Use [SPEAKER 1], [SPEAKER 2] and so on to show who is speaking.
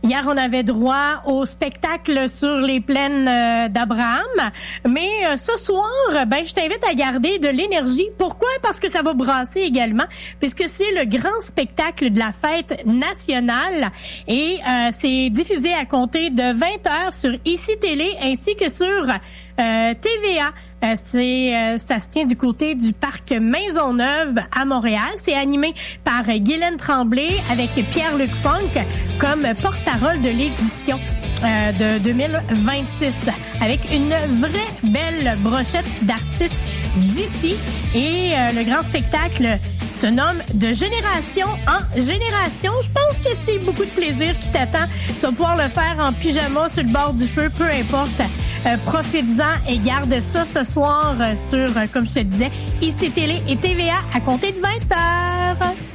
[SPEAKER 1] Hier, on avait droit au spectacle sur les plaines d'Abraham. Mais ce soir, je t'invite à garder de l'énergie. Pourquoi? Parce que ça va brasser également, puisque c'est le grand spectacle de la fête nationale. Et c'est diffusé à compter de 20h sur ICI Télé ainsi que sur TVA. Ça se tient du côté du parc Maisonneuve à Montréal. C'est animé par Guylaine Tremblay avec Pierre-Luc Funk comme porte-parole de l'édition de 2026, avec une vraie belle brochette d'artistes d'ici. Et le grand spectacle se nomme De génération en génération. Je pense que c'est beaucoup de plaisir qui t'attend. Tu vas pouvoir le faire en pyjama sur le bord du feu, peu importe. Profite-en et garde ça ce soir sur, comme je te disais, ICI Télé et TVA à compter de 20h.